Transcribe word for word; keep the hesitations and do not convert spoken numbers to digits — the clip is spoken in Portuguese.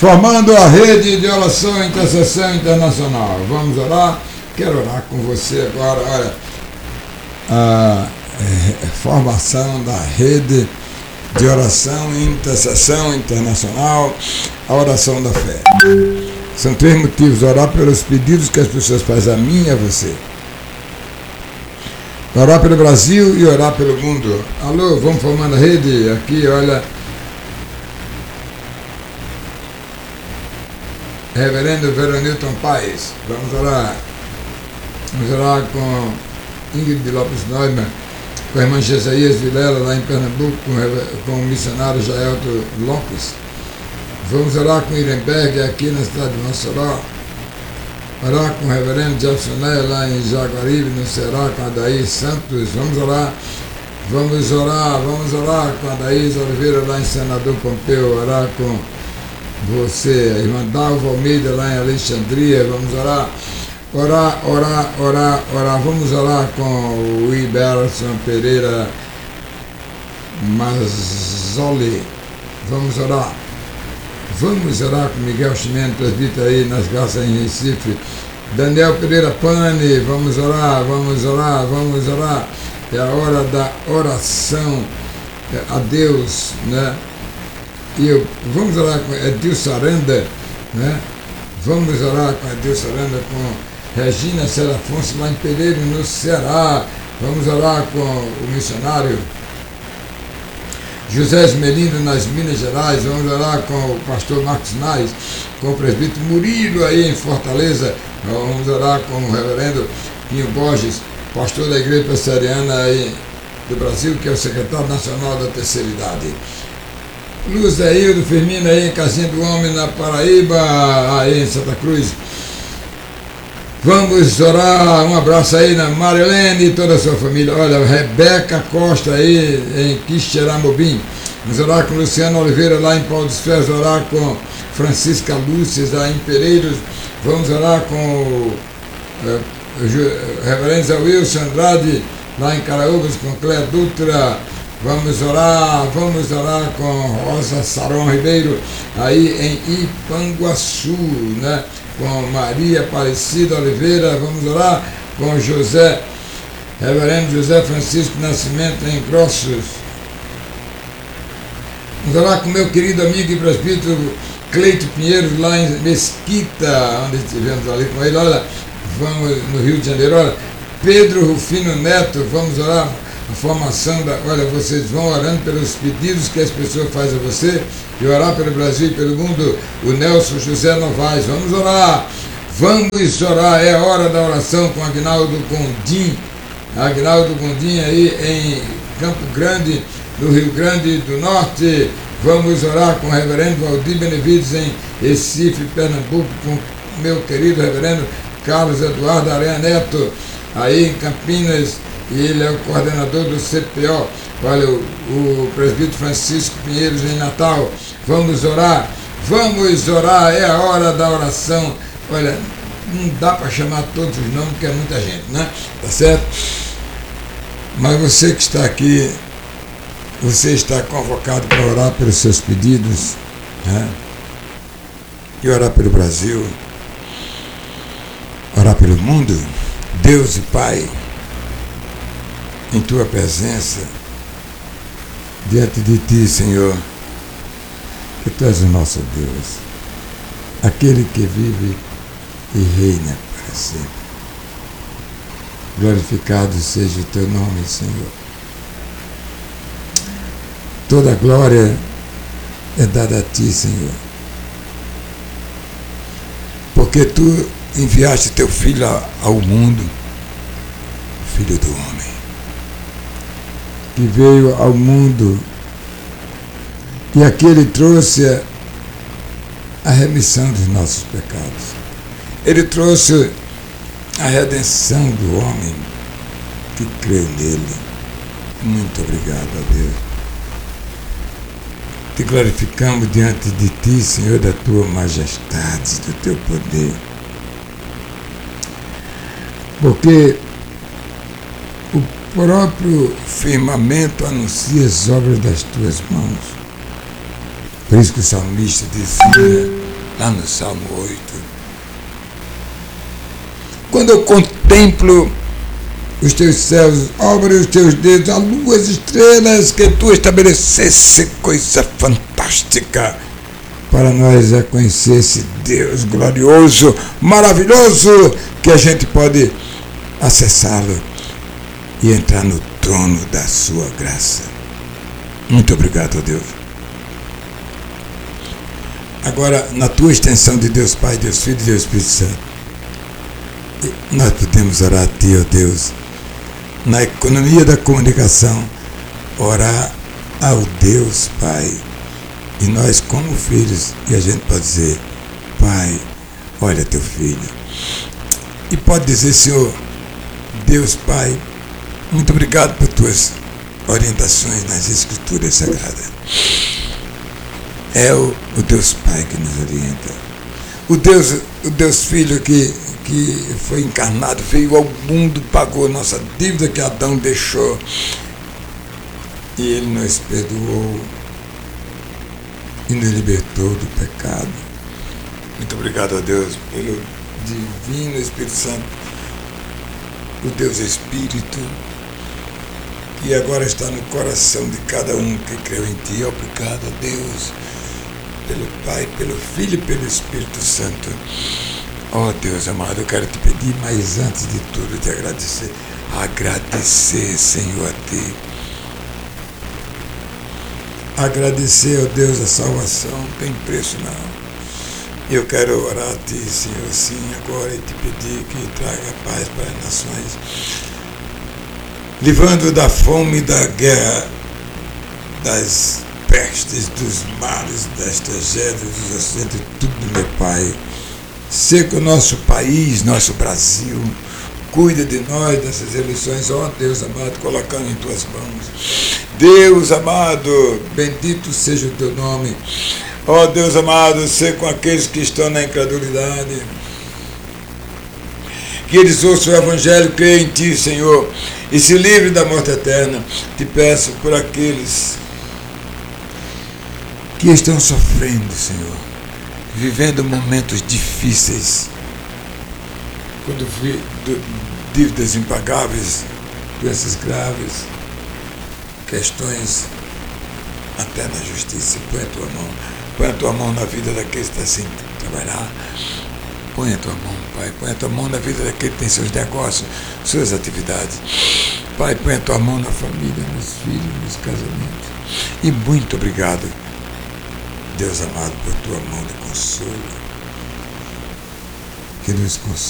formando a rede de oração e intercessão internacional. Vamos orar? Quero orar com você agora. Olha, a é, formação da rede de oração e intercessão internacional, a oração da fé. São três motivos: orar pelos pedidos que as pessoas fazem a mim e a você, orar pelo Brasil e orar pelo mundo. Alô, vamos formando a rede aqui, olha. Reverendo Veronilton Paes, vamos orar. Vamos orar com Ingrid Lopes Neumann, com a irmã Jesaías Vilela, lá em Pernambuco, com, com o missionário Jaelto Lopes. Vamos orar com Irenberg, aqui na cidade de Mossoró. Orar com o reverendo Jefferson Neia, lá em Jaguaribe, no Ceará, com a Adair Santos. Vamos orar. Vamos orar, vamos orar com a Adaís Oliveira, lá em Senador Pompeu. Orar com você, a irmã Dalva Almeida, lá em Alexandria. Vamos orar. Orar, orar, orar, orar. Vamos orar com o Iberson Pereira Mazzoli. Vamos orar. Vamos orar com Miguel Chimeno, presbítero aí nas Graças em Recife. Daniel Pereira Pane, vamos orar, vamos orar, vamos orar. É a hora da oração a Deus, né? E eu, vamos orar com Edilson Aranda, né? Vamos orar com Edilson Aranda, com Regina Serafonso, lá em Pereira, no Ceará. Vamos orar com o missionário José Esmelindo, nas Minas Gerais. Vamos orar com o pastor Marcos Naes, com o presbítero Murilo, aí em Fortaleza. Vamos orar com o reverendo Pinho Borges, pastor da Igreja Presbiteriana aí do Brasil, que é o secretário nacional da terceira idade. Luz Deildo Firmino, aí em Casinha do Homem, na Paraíba, aí em Santa Cruz. Vamos orar, um abraço aí na Marilene e toda a sua família. Olha, Rebeca Costa aí em Quixeramobim. Vamos orar com Luciano Oliveira lá em Paulo dos Ferros. Orar com Francisca Lúcia lá em Pereiros. Vamos orar com o uh, reverendo Zé Wilson Andrade lá em Caraúbas, com Cléa Dutra. Vamos orar, vamos orar com Rosa Saron Ribeiro aí em Ipanguaçu, né? Com Maria Aparecida Oliveira. Vamos orar com José, reverendo José Francisco Nascimento em Grossos. Vamos orar com meu querido amigo e presbítero Cleito Pinheiro, lá em Mesquita, onde estivemos ali com ele. Olha, vamos no Rio de Janeiro. Olha, Pedro Rufino Neto, vamos orar a formação da... Olha, vocês vão orando pelos pedidos que as pessoas fazem a você, e orar pelo Brasil e pelo mundo. O Nelson José Novaes, vamos orar, vamos orar, é a hora da oração com Agnaldo Gondim, Agnaldo Gondim aí em Campo Grande, no Rio Grande do Norte. Vamos orar com o reverendo Valdir Benevides em Recife, Pernambuco, com meu querido reverendo Carlos Eduardo Aranha Neto, aí em Campinas, e ele é o coordenador do C P O. Olha, o, o presbítero Francisco Pinheiros em Natal. Vamos orar, vamos orar, é a hora da oração. Olha, não dá para chamar todos os nomes, porque é muita gente, né? Tá certo? Mas você que está aqui, você está convocado para orar pelos seus pedidos, né? E orar pelo Brasil, orar pelo mundo. Deus e Pai, em Tua presença, diante de Ti, Senhor, que Tu és o nosso Deus, aquele que vive e reina para sempre. Glorificado seja o Teu nome, Senhor. Toda a glória é dada a Ti, Senhor, porque Tu enviaste Teu Filho ao mundo, o Filho do homem, que veio ao mundo, e aqui Ele trouxe a, a remissão dos nossos pecados. Ele trouxe a redenção do homem que creu nele. Muito obrigado a Deus. Te glorificamos diante de Ti, Senhor, da Tua majestade, do Teu poder, porque o próprio firmamento anuncia as obras das Tuas mãos. Por isso que o salmista dizia: lá no Salmo oito. Quando eu contemplo os teus céus, obra os teus dedos, a lua, as estrelas que tu estabelecesse, coisa fantástica para nós é conhecer esse Deus glorioso, maravilhoso, que a gente pode acessá-lo e entrar no trono da sua graça. Muito obrigado, Deus. Agora, na tua extensão de Deus Pai, Deus Filho e Deus Espírito Santo, nós podemos orar a Ti, ó Deus, na economia da comunicação, orar ao Deus Pai, e nós como filhos, e a gente pode dizer: Pai, olha teu filho, e pode dizer: Senhor, Deus Pai, muito obrigado por tuas orientações nas Escrituras Sagradas. É o, o Deus Pai que nos orienta, o Deus, o Deus Filho que que foi encarnado, veio ao mundo, pagou nossa dívida que Adão deixou, e Ele nos perdoou e nos libertou do pecado. Muito obrigado a Deus pelo divino Espírito Santo, o Deus Espírito, que agora está no coração de cada um que creu em Ti. Obrigado a Deus, pelo Pai, pelo Filho e pelo Espírito Santo. Ó oh, Deus amado, eu quero te pedir, mas antes de tudo te agradecer. Agradecer, Senhor, a Ti. Agradecer, ó oh Deus, a salvação, não tem preço não. Eu quero orar a Ti, Senhor, sim, agora, e te pedir que traga paz para as nações, livrando da fome, da guerra, das pestes, dos males, das tragédias, dos acidentes, tudo, meu Pai. Seca o nosso país, nosso Brasil, cuida de nós dessas eleições, ó Deus amado, colocando em Tuas mãos. Deus amado, bendito seja o Teu nome. Ó Deus amado, seja com aqueles que estão na incredulidade, que eles ouçam o Evangelho, creem em Ti, Senhor, e se livrem da morte eterna. Te peço por aqueles que estão sofrendo, Senhor, vivendo momentos difíceis, quando vi dívidas impagáveis, doenças graves, questões até na justiça. Põe a Tua mão, põe a Tua mão na vida daqueles que estão sem trabalhar. Põe a Tua mão, Pai, põe a Tua mão na vida daquele que tem seus negócios, suas atividades. Pai, põe a Tua mão na família, nos filhos, nos casamentos. E muito obrigado, Deus amado, por Tua mão de consolo, que nos consola.